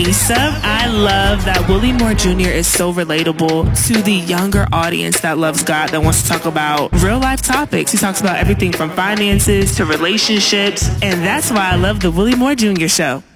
Lisa. I love that Willie Moore Jr. is so relatable to the younger audience that loves God, that wants to talk about real life topics. He talks about everything from finances to relationships, and that's why I love the Willie Moore Jr. Show.